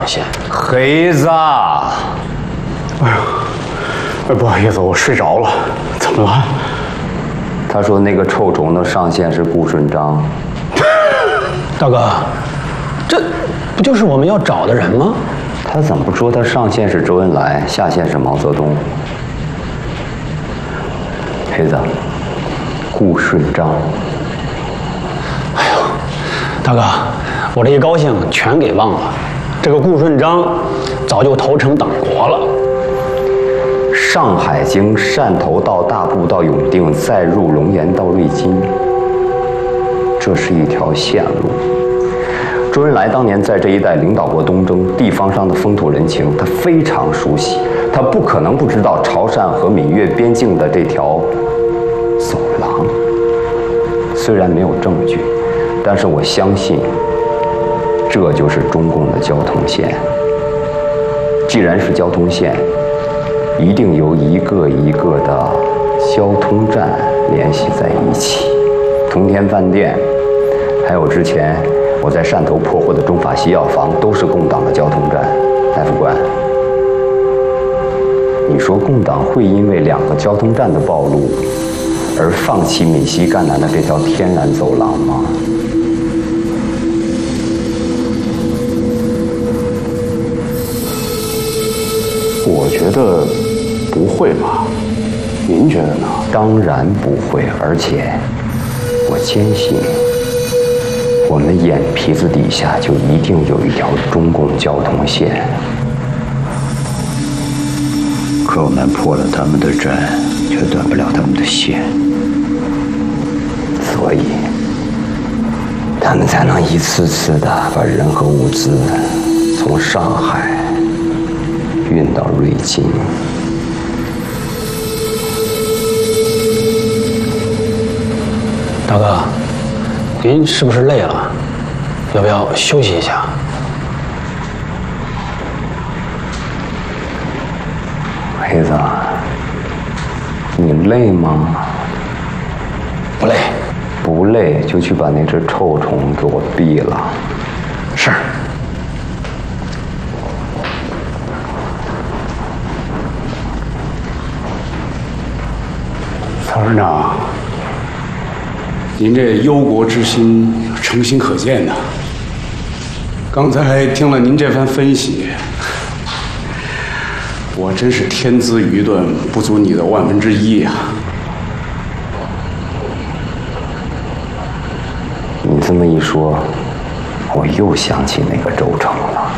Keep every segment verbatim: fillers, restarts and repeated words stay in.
线。 黑子， 哎呦，不好意思，我睡着了。怎么了？ 他说那个臭虫的上线是顾顺章。 大哥，这不就是我们要找的人吗？ 他怎么不说他上线是周恩来，下线是毛泽东？黑子，顾顺章。 哎呦，大哥，我这一高兴全给忘了。这个顾顺章早就投诚党国了。 上海经汕头到大埔到永定，再入龙岩到瑞金，这是一条线路。周恩来当年在这一带领导过东征，地方上的风土人情他非常熟悉，他不可能不知道潮汕和闽粤边境的这条走廊。虽然没有证据，但是我相信，这就是中共的交通线。既然是交通线，一定由一个一个的交通站联系在一起。同田饭店，还有之前我在汕头破获的中法西药房，都是共党的交通站。大副官，你说共党会因为两个交通站的暴露而放弃闽西赣南的这条天然走廊吗？ 我觉得不会吧？您觉得呢？ 当然不会，而且我坚信，我们眼皮子底下就一定有一条中共交通线。可我们破了他们的站，却断不了他们的线，所以他们才能一次次的把人和物资从上海运到瑞金。 大哥，您是不是累了？要不要休息一下？ 黑子，你累吗？ 不累。 不累就去把那只臭虫给我毙了。 是。 曹省长，您这忧国之心诚心可见呐。刚才听了您这番分析，我真是天资愚钝，不足你的万分之一呀。 你这么一说，我又想起那个周成了。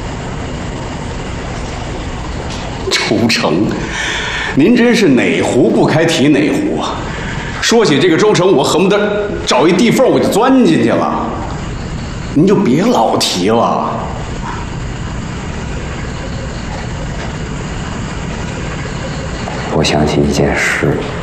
周成，您真是哪壶不开提哪壶啊！说起这个周成，我恨不得找一地缝我就钻进去了。您就别老提了。 我想起一件事。